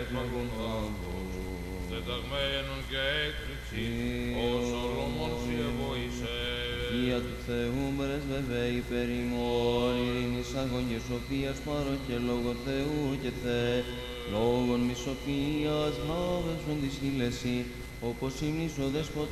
έκπλαγον θαύμος, τεταγμένον και έκπληξη, ως Σολομών σοι εβοήσες. Θεία του Θεού πρεσβευέ υπέρ ημών, ειρήνης αγώνιες σοφίας παροχέ λόγω Θεού και Θε, λόγων μη σοφίας λάβεσον της χείλεση, όπως ύμνης ο δεσποτάς